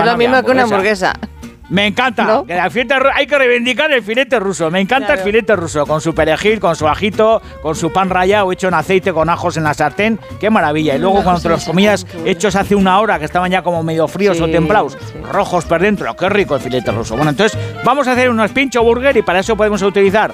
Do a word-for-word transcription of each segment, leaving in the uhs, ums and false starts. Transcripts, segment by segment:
es lo mismo que una hamburguesa. Me encanta. ¿No? Que el filete, hay que reivindicar el filete ruso. Me encanta Claro. el filete ruso. Con su perejil, con su ajito, con su pan rallado hecho en aceite, con ajos en la sartén. ¡Qué maravilla! Y luego cuando te los comías hechos hace una hora, que estaban ya como medio fríos Sí, o templados, sí. rojos por dentro. ¡Qué rico el filete ruso! Bueno, entonces vamos a hacer unos pincho burger y para eso podemos utilizar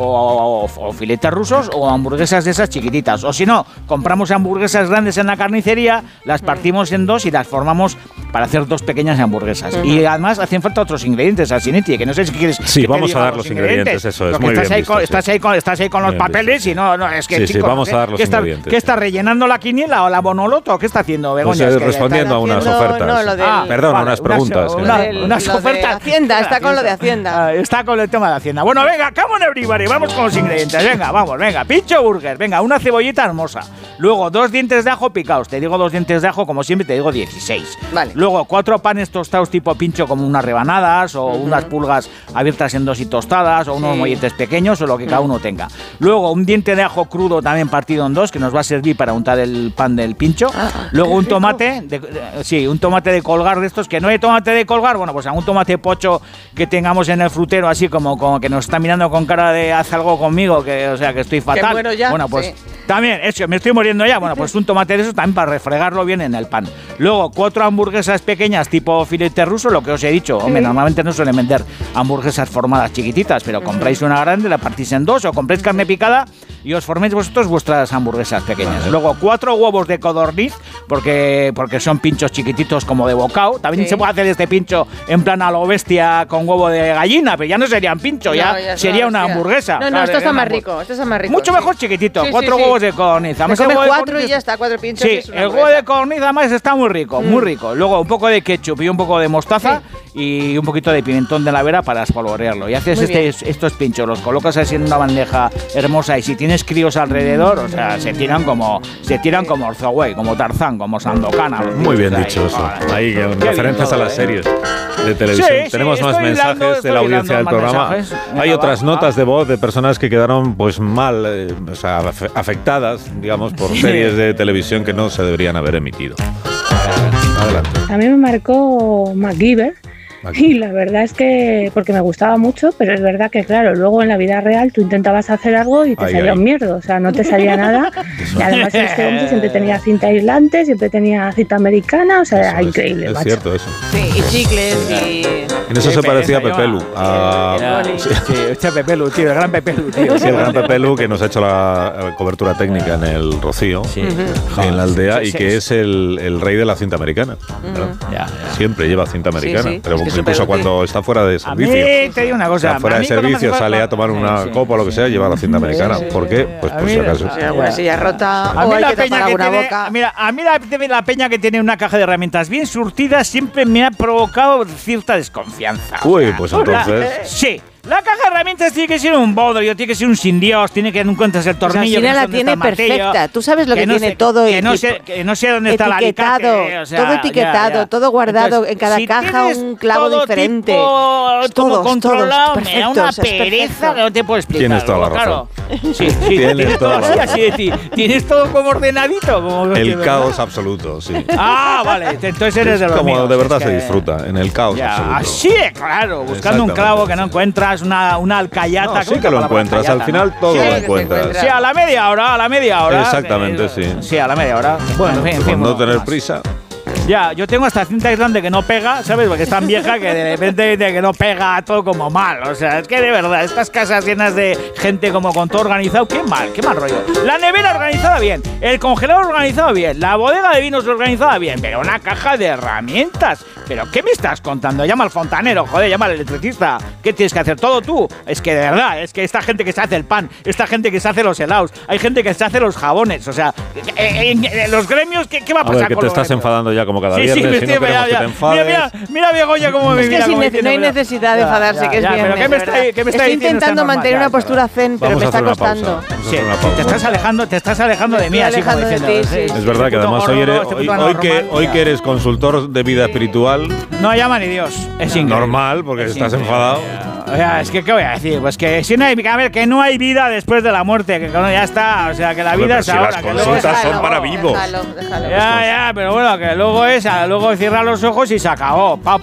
o, o, o filetes rusos o hamburguesas de esas chiquititas. O si no, compramos hamburguesas grandes en la carnicería, las partimos en dos y las formamos para hacer dos pequeñas hamburguesas. Uh-huh. Y además hacen falta otros ingredientes, Asinetti, que no sé si quieres. Sí, que vamos te a diga dar los ingredientes, eso es Porque muy estás bien ahí visto, con, sí. estás ahí con, estás ahí con los Bien papeles visto, y no, no, es que Sí, sí, chico, vamos ¿qué, a dar los ¿qué está, ingredientes. ¿Qué está rellenando la quiniela o la bonoloto? ¿Qué está haciendo, Pues, Begoña? eh, Es que respondiendo a unas haciendo- ofertas. no, lo del- ah, perdón, vale, unas unas- preguntas. una- eh. Lo unas de ofertas. Hacienda, está con lo de Hacienda. Ah, está con el tema de Hacienda. Bueno, venga, come on everybody, vamos con los ingredientes. Venga, vamos, venga, pincho burger. Venga, una cebollita hermosa. Luego, dos dientes de ajo picados. Te digo dos dientes de ajo, como siempre, te digo dieciséis. Vale. Luego, cuatro panes tostados tipo pincho, como unas rebanadas o uh-huh. unas pulgas abiertas en dos y tostadas o unos sí. molletes pequeños o lo que cada uno tenga. Luego, un diente de ajo crudo también partido en dos, que nos va a servir para untar el pan del pincho. Ah, Luego, un tomate, de, de, sí, un tomate de colgar de estos, que no hay tomate de colgar, bueno, pues algún tomate pocho que tengamos en el frutero, así como, como que nos está mirando con cara de haz algo conmigo, que o sea, que estoy fatal. Que muero ya. Bueno, pues sí. también, eso, me estoy muriendo ya. Bueno, pues un tomate de esos también para refregarlo bien en el pan. Luego, cuatro hamburguesas pequeñas tipo filete ruso, lo que os he dicho. Hombre, sí. normalmente no suelen vender hamburguesas formadas chiquititas, pero compráis una grande, la partís en dos, o compráis carne picada y os forméis vosotros vuestras hamburguesas pequeñas. Vale. Luego, cuatro huevos de codorniz, porque, porque son pinchos chiquititos como de bocao. También sí. se puede hacer este pincho en plan a lo bestia con huevo de gallina, pero ya no serían pincho, no, ya, ya sería una bestia. hamburguesa. No, no, claro, esto está más rico, esto está más rico. Mucho sí. mejor chiquitito, sí, cuatro sí, sí. huevos de codorniz. Te comes cuatro y ya está, cuatro pinchos. Sí, el huevo de codorniz además está muy rico, mm. muy rico. Luego un poco de ketchup y un poco de mostaza sí. y un poquito de pimentón de la vera para espolvorearlo. Y haces este, estos pinchos, los colocas así en una bandeja hermosa y si tienes críos alrededor, o sea, se tiran como se tiran como Orzoway, como Tarzán, como Sandokan. Muy bien dicho ahí. eso. Ahí, en referencias a las series de televisión. Sí, Tenemos sí, más mensajes hilando, de la audiencia del programa. Mensajes. Hay Venga, otras va, notas va. de voz de personas que quedaron pues mal, eh, o sea, afectadas, digamos, por sí. series de televisión que no se deberían haber emitido. Adelante. A mí me marcó MacGyver. Y la verdad es que, porque me gustaba mucho, pero es verdad que, claro, luego en la vida real tú intentabas hacer algo y te ay, salía ay. un mierdo, o sea, no te salía nada. Y además este hombre siempre tenía cinta aislante, siempre tenía cinta americana, o sea, eso era es, increíble, Es macho. cierto eso. Sí, y chicles y... En eso sí, se parecía a Pepelu. A... Sí, sí, este Pepelu, tío, el gran Pepelu, tío. Sí, el gran Pepelu que nos ha hecho la cobertura técnica en el Rocío, sí. en la aldea, sí, sí, y que sí. es el, el rey de la cinta americana. Uh-huh. ya, ya. Siempre lleva cinta americana, sí, sí. pero es incluso cuando está fuera de servicio. A mí te digo una cosa. Está fuera de servicio, sale a tomar una sí, copa o lo que sea, lleva la cinta americana. Sí, sí, ¿por qué? Pues por si acaso. O sea, alguna silla rota a o mí hay la que peña tapar que alguna tiene, boca. Mira, a mí la, la peña que tiene una caja de herramientas bien surtida siempre me ha provocado cierta desconfianza. Uy, pues entonces... Sí. La caja de herramientas tiene que ser un bodrio, tiene que ser un sin Dios, tiene que no encuentras el tornillo. Pues al final la tiene perfecta. Tú sabes lo que, que no tiene sé, todo. Que no, sé, que no sé dónde está el alicate. O sea, todo etiquetado, ya, ya. todo guardado. Entonces, en cada si caja un clavo todo diferente. Tipo, todos, todo controlado, todos, me da una pereza que no te puedo explicar. Tienes toda la razón. Claro. Sí, sí, tienes, tienes todo así, así de ti. Tienes todo como ordenadito. Como el caos absoluto, sí. Ah, vale. Entonces eres de los como míos. de verdad es se que, disfruta, en el caos ya, absoluto. Así de claro, buscando un clavo que no encuentras, una, una alcayata. No, sí que lo encuentras, al final ¿no? todo sí, lo encuentras. Sí, a la media hora, a la media hora. Exactamente, eh, sí. Sí, a la media hora. Bueno, en fin, en fin. Por no bueno, tener más. prisa. Ya, yo tengo esta cinta aislante que no pega, ¿sabes? Porque es tan vieja que de repente de que no pega todo como mal. O sea, es que de verdad, estas casas llenas de gente como con todo organizado, qué mal, qué mal rollo. La nevera organizada bien, el congelador organizado bien, la bodega de vinos organizada bien, pero una caja de herramientas. ¿Pero qué me estás contando? Llama al fontanero, joder, llama al electricista. ¿Qué tienes que hacer? ¿Todo tú? Es que de verdad, es que esta gente que se hace el pan, esta gente que se hace los helados, hay gente que se hace los jabones, o sea, en, en, en los gremios, ¿qué, qué va a pasar? A ver, que con te los estás gremios? enfadando ya como cada sí, viernes, sí, me si estoy, no queremos mira, que te enfades. Mira, mira, mira Begoña cómo me es mira. que como ne- diciendo, no hay mira. necesidad de Ya, enfadarse, ya, que es ya, viernes, pero ¿qué me está, ¿verdad? qué me está Estoy diciendo intentando esta mantener norma? una postura zen, pero Vamos me a está hacer una costando. pausa. Vamos a Sí, hacer una pausa. te estás alejando, te estás alejando de mí, Me estoy así como alejando de diciendo. ti, sí. Es verdad que además hoy eres, hoy, hoy que, hoy que eres consultor de vida espiritual. No llama ni Dios. Es increíble. Normal, porque es estás increíble. enfadado. O sea, es que, ¿qué voy a decir? Pues que si no hay, a ver, que no hay vida después de la muerte, que no, ya está. O sea, que la vida Pero es si ahora. las que luego consultas es- son para vivos. Déjalo, déjalo. Ya, ya, pero bueno, que luego es, luego cierra los ojos y se acabó. Pa,